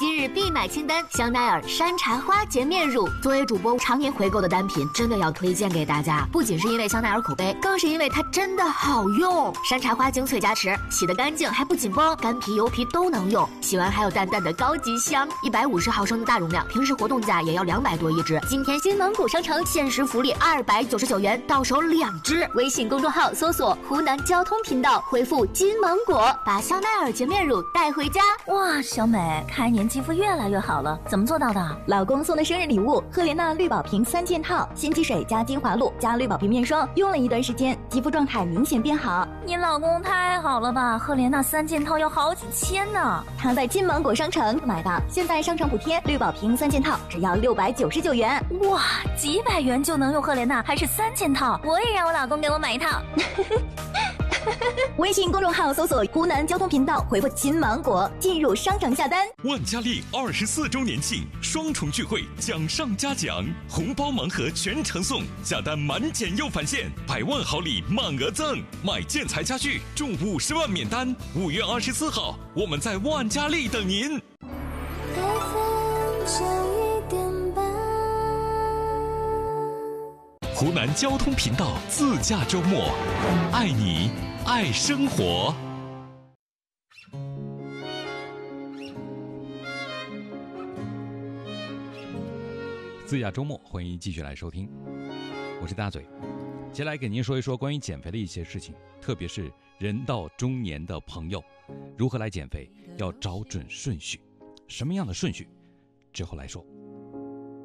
今日必买清单，香奈儿山茶花洁面乳。作为主播常年回购的单品，真的要推荐给大家。不仅是因为香奈儿口碑，更是因为它真的好用。山茶花精粹加持，洗得干净还不紧绷，干皮油皮都能用。洗完还有淡淡的高级香。150毫升的大容量，平时活动价也要200多一支。今天新蒙古商城限时福利299元，到手2支。微信公众号搜索湖南交通频道，回复金芒果，把香奈儿洁面乳带回家。 哇，小美，开年肌肤越来越好了，怎么做到的？ 老公送的生日礼物，赫莲娜绿宝瓶3件套，新肌水加精华露加绿宝瓶面霜，用了一段时间，肌肤状态明显变好。 你老公太好了吧，赫莲娜3件套要好几千呢。 他在金芒果商城买的，现在商城补贴，绿宝瓶3件套只要699元。 哇，几百元就能用赫莲娜，还是3件套，我也让我老公给我买一套。 微信公众号搜索湖南交通频道，回复金芒果进入商城下单。 万家丽24周年庆双重聚会，奖上加奖，红包盲盒全程送，下单满减又返现，100万好礼满额赠，买建材家具中50万免单。5月24号，我们在万家丽等您。湖南交通频道自驾周末，爱你爱生活。 自驾周末，欢迎继续来收听，我是大嘴。接下来给您说一说关于减肥的一些事情，特别是人到中年的朋友，如何来减肥，要找准顺序。什么样的顺序？之后来说。